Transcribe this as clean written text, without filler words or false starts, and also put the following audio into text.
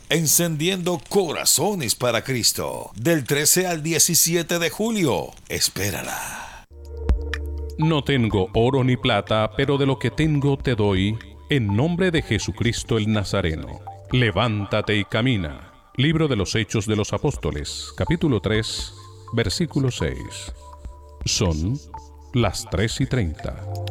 Encendiendo Corazones para Cristo, del 13 al 17 de julio. Espérala. No tengo oro ni plata, pero de lo que tengo te doy, en nombre de Jesucristo el Nazareno. Levántate y camina. Libro de los Hechos de los Apóstoles, capítulo 3, versículo 6. Son las 3:30.